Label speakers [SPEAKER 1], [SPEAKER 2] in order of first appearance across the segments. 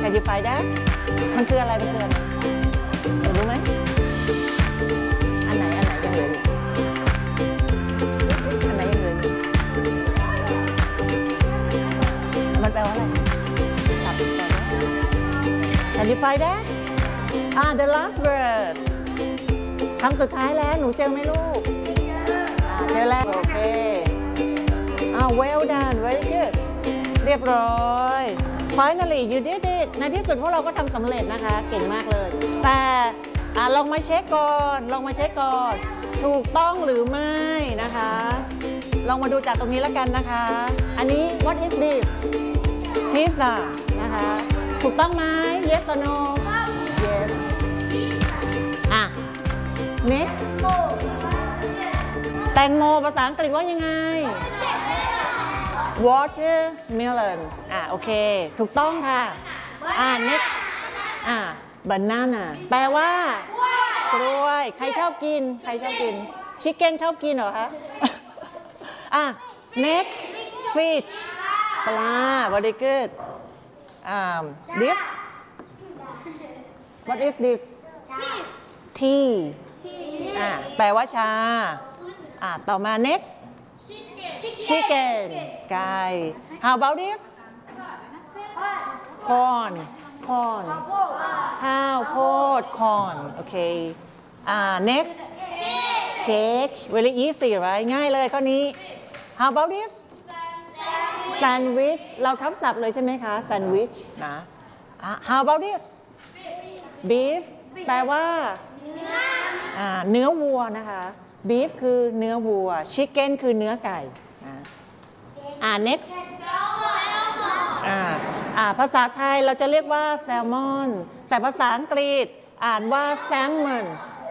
[SPEAKER 1] Can you find that มันคืออะไรมันคืออะไรรู้ไหมอันไหนยังเหลืออยู่อันไหนยังเหลืออยู่มันแปลว่าอะไรจับแปลว่า Can you find that the last word คำสุดท้ายแล้วหนูเจอไหมลูกเจอแล้วโอเคwell done very good เรียบร้อย finally you did it ในที่สุดพวกเราก็ทำสำเร็จนะคะเก่งมากเลยแต่ลองมาเช็คก่อนถูกต้องหรือไม่นะคะลองมาดูจากตรงนี้แล้วกันนะคะอันนี้ what is this pizza นะคะถูกต้องไหม yes or no yes next แตงโมภาษาอังกฤษว่ายังไง watermelon โอเคถูกต้องค่ะnext banana แปลว่ากล้วยใครชอบกินchicken ชอบกินเหรอคะnext fish ปลา very good this what is this tea แปลว่าชาต่อมา next chicken ไก่ how about this corn ข้าวโพด corn โอเคnext cake very easy right ง่ายเลยข้อนี้ how about this sandwich เราทับศัพท์เลยใช่ไหมคะ sandwich นะ how about this beef แปลว่าเนื้อวัวนะคะ beef คือเนื้อวัว chicken คือเนื้อไก่next ภาษาไทยเราจะเรียกว่าแซลมอนแต่ภาษาอังกฤษอ่านว่า salmon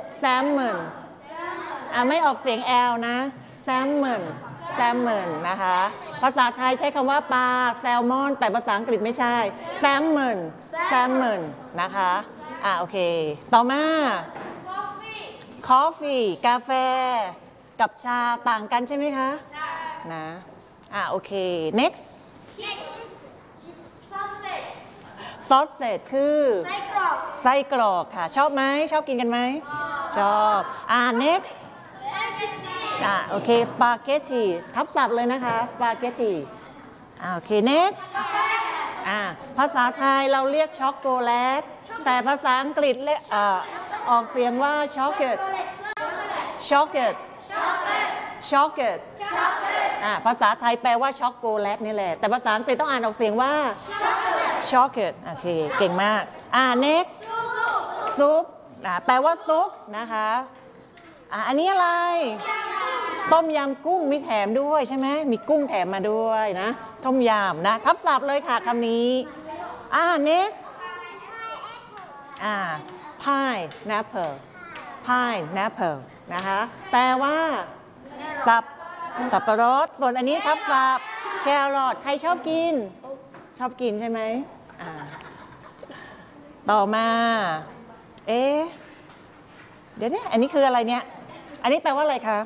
[SPEAKER 1] ไม่ออกเสียง L นะ salmon นะคะภาษาไทยใช้คำว่าปลาแซลมอนแต่ภาษาอังกฤษไม่ใช่ salmon นะคะโอเคต่อมา coffee กาแฟกับชาต่างกันใช่ไหมคะนะโอเค next sausage คือไส้กรอกค่ะชอบไหมชอบกินกันไหมชอบnext โอเค spaghetti ทับศัพท์เลยนะคะ spaghetti โอเค next ภาษาไทยเราเรียกช็อกโกแลตแต่ภาษาอังกฤษออกเสียงว่า chocolate ภาษาไทยแปลว่าช็อกโกแลตนี่แหละแต่ภาษาอังกฤษต้องอ่านออกเสียงว่า chocolate โอเคเก่งมากnext ซุปแปลว่าซุปนะคะอันนี้อะไรต้มยำกุ้งมีแถมด้วยใช่ไหมมีกุ้งแถมมาด้วยนะต้มยำนะทับศัพท์เลยค่ะคำนี้next pineapple นะคะแปลว่าสับปะรดส่วนอันนี้ทับศัพท์แครอทใครชอบกินใช่ไหมต่อมาเดี๋ยวอันนี้คืออะไรเนี่ยอันนี้แปลว่าอะไรคะ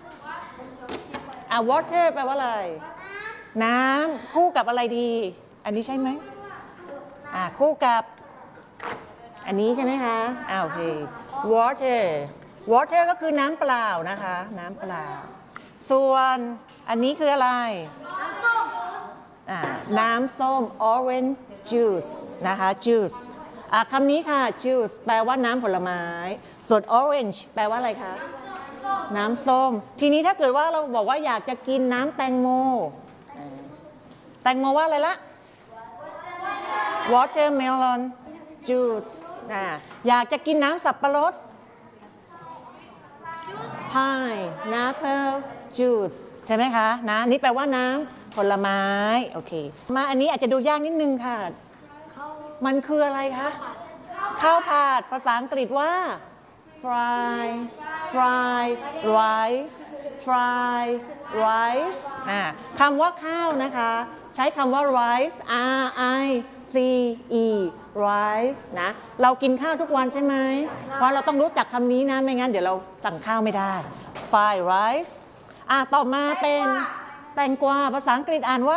[SPEAKER 1] water แปลว่าอะไรน้ำคู่กับอะไรดีอันนี้ใช่ไหมคู่กับอันนี้ใช่ไหมคะโอเค water ก็คือน้ำเปล่านะคะน้ำเปล่าส่วนอันนี้คืออะไรน้ำส้ม orange juice นะคะ juice คำนี้ค่ะ juice แปลว่าน้ำผลไม้ส่วน orange แปลว่าอะไรคะน้ำส้มทีนี้ถ้าเกิดว่าเราบอกว่าอยากจะกินน้ำแตงโมว่าอะไรละ watermelon juice อยากจะกินน้ำสับปะรด pineapple juice ใช่ไหมคะนี่แปลว่าน้ำผลไม้โอเคมาอันนี้อาจจะดูยากนิดนึงค่ะมันคืออะไรคะข้าวผัดภาษาอังกฤษว่า fried rice คำว่าข้าวนะคะใช้คำว่า rice riceนะเรากินข้าวทุกวันใช่ไหมเพราะเราต้องรู้จักคำนี้นะไม่งั้นเดี๋ยวเราสั่งข้าวไม่ได้ fried rice ต่อมาเป็นแตงกวาภาษาอังกฤษอ่านว่า